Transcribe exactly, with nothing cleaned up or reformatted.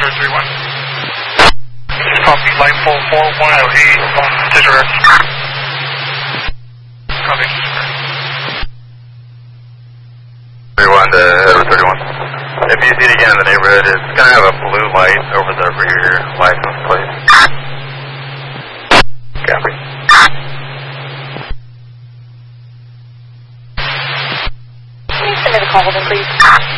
Zero three one. Copy, line four four one oh eight, disregard. Copy. thirty-one to Edward thirty-one. If you see it again in the neighborhood, it's going to have a blue light over the rear license plate. Copy. Can you submit a call then, please?